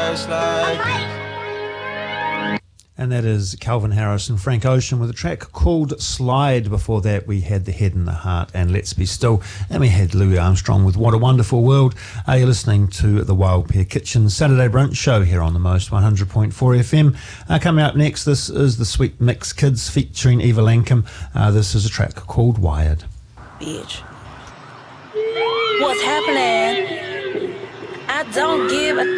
just like this. And that is Calvin Harris and Frank Ocean with a track called Slide. Before that, we had The Head and the Heart and Let's Be Still. And we had Louis Armstrong with What a Wonderful World. You're listening to the Wild Pear Kitchen Saturday Brunch Show here on the Most 100.4 FM. Coming up next, this is the Sweet Mix Kids featuring Eva Lankham. This is a track called Wired. Bitch. What's happening? I don't give a